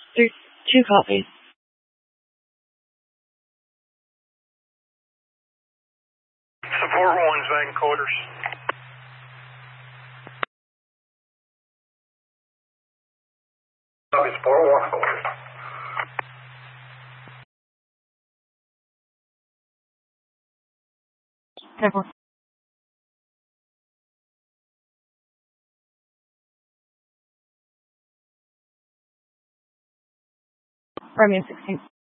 There's 2 copies. Support one's back quarters. Copy, support one quarters. Careful. Romeo 16.